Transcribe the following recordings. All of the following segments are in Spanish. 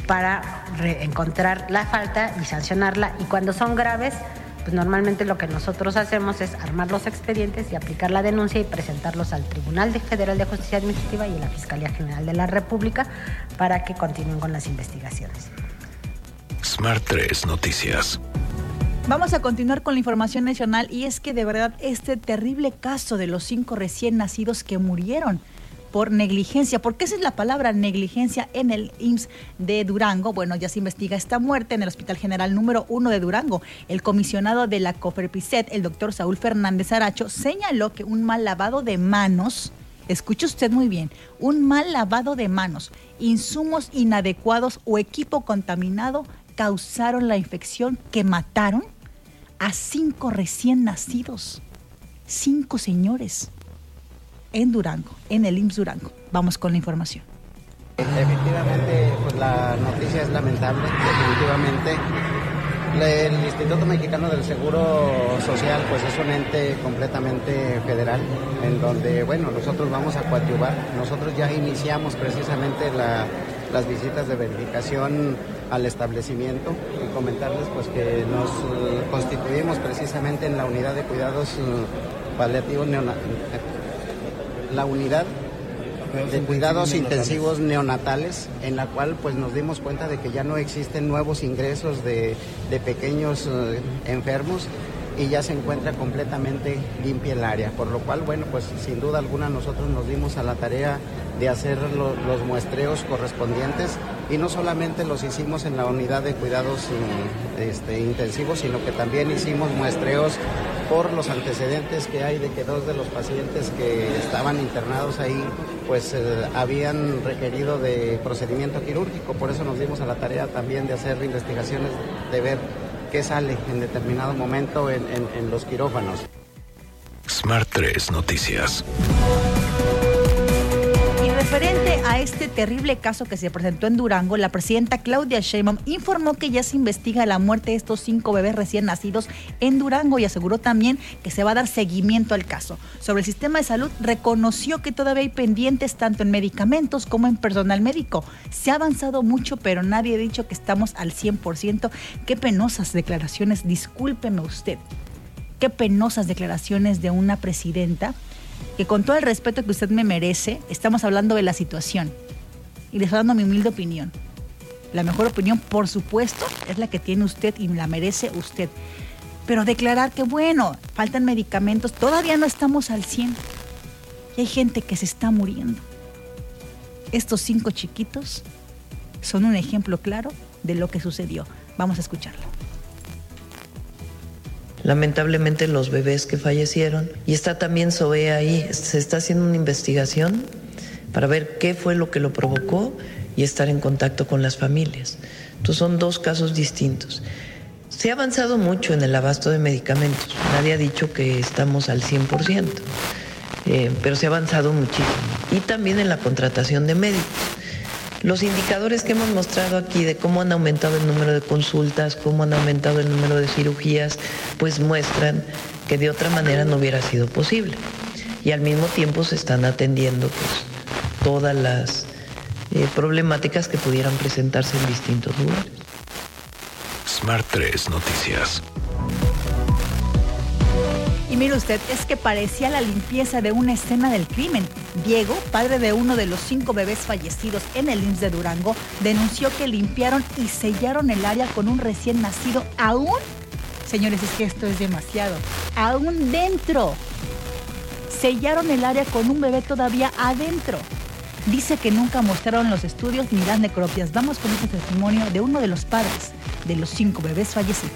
para encontrar la falta y sancionarla. Y cuando son graves, pues normalmente lo que nosotros hacemos es armar los expedientes y aplicar la denuncia y presentarlos al Tribunal Federal de Justicia Administrativa y a la Fiscalía General de la República para que continúen con las investigaciones. Smart 3 Noticias. Vamos a continuar con la información nacional, y es que de verdad este terrible caso de los 5 recién nacidos que murieron por negligencia, porque esa es la palabra, negligencia, en el IMSS de Durango. Bueno, ya se investiga esta muerte en el Hospital General número 1 de Durango. El comisionado de la COFEPRISED, el doctor Saúl Fernández Aracho, señaló que un mal lavado de manos, escuche usted muy bien, un mal lavado de manos, insumos inadecuados o equipo contaminado causaron la infección que mataron a 5 recién nacidos. 5 señores en Durango, en el IMSS Durango. Vamos con la información. Efectivamente, pues la noticia es lamentable, definitivamente. El Instituto Mexicano del Seguro Social pues es un ente completamente federal, en donde, bueno, nosotros vamos a coadyuvar. Nosotros ya iniciamos precisamente las visitas de verificación al establecimiento, y comentarles pues que nos constituimos precisamente en la unidad de cuidados paliativos la unidad de cuidados intensivos neonatales, en la cual pues nos dimos cuenta de que ya no existen nuevos ingresos de pequeños enfermos, y ya se encuentra completamente limpia el área, por lo cual, bueno, pues sin duda alguna nosotros nos dimos a la tarea de hacer los muestreos correspondientes, y no solamente los hicimos en la unidad de cuidados intensivos, sino que también hicimos muestreos por los antecedentes que hay de que 2 de los pacientes que estaban internados ahí pues habían requerido de procedimiento quirúrgico. Por eso nos dimos a la tarea también de hacer investigaciones, de ver qué sale en determinado momento en los quirófanos. Smart 3 Noticias. Referente a este terrible caso que se presentó en Durango, la presidenta Claudia Sheinbaum informó que ya se investiga la muerte de estos 5 bebés recién nacidos en Durango, y aseguró también que se va a dar seguimiento al caso. Sobre el sistema de salud, reconoció que todavía hay pendientes tanto en medicamentos como en personal médico. Se ha avanzado mucho, pero nadie ha dicho que estamos al 100%. Qué penosas declaraciones, discúlpeme usted. Qué penosas declaraciones de una presidenta que, con todo el respeto que usted me merece, estamos hablando de la situación y le estoy dando mi humilde opinión. La mejor opinión, por supuesto, es la que tiene usted y la merece usted. Pero declarar que, bueno, faltan medicamentos, todavía no estamos al 100 y hay gente que se está muriendo. Estos 5 chiquitos son un ejemplo claro de lo que sucedió. Vamos a escucharlo. Lamentablemente los bebés que fallecieron, y está también SOE ahí, se está haciendo una investigación para ver qué fue lo que lo provocó y estar en contacto con las familias. Entonces son 2 casos distintos. Se ha avanzado mucho en el abasto de medicamentos, nadie ha dicho que estamos al 100%, pero se ha avanzado muchísimo. Y también en la contratación de médicos. Los indicadores que hemos mostrado aquí de cómo han aumentado el número de consultas, cómo han aumentado el número de cirugías, pues muestran que de otra manera no hubiera sido posible. Y al mismo tiempo se están atendiendo pues todas las problemáticas que pudieran presentarse en distintos lugares. Smart 3 Noticias. Y mire usted, es que parecía la limpieza de una escena del crimen. Diego, padre de uno de los 5 bebés fallecidos en el IMSS de Durango, denunció que limpiaron y sellaron el área con un recién nacido aún. Señores, es que esto es demasiado. Aún dentro. Sellaron el área con un bebé todavía adentro. Dice que nunca mostraron los estudios ni las necropias. Vamos con este testimonio de uno de los padres de los 5 bebés fallecidos.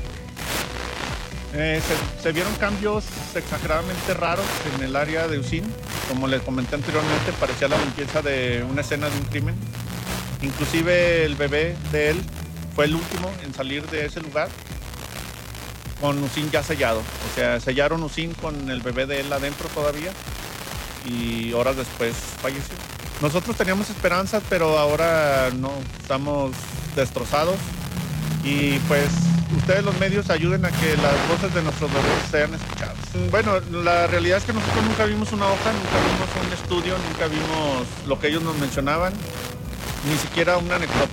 Se vieron cambios exageradamente raros en el área de UCIN. Como les comenté anteriormente, parecía la limpieza de una escena de un crimen. Inclusive el bebé de él fue el último en salir de ese lugar con UCIN ya sellado. O sea, sellaron UCIN con el bebé de él adentro todavía y horas después falleció. Nosotros teníamos esperanzas, pero ahora no, estamos destrozados y pues ustedes los medios ayuden a que las voces de nuestros bebés sean escuchadas. Bueno, la realidad es que nosotros nunca vimos una hoja, nunca vimos un estudio, nunca vimos lo que ellos nos mencionaban, ni siquiera una necropsia.